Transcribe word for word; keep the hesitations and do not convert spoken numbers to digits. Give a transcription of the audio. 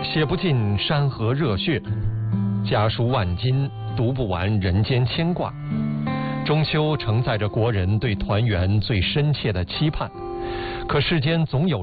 写不尽山河热血，家书万金，读不完人间牵挂。中秋承载着国人对团圆最深切的期盼，可世间总有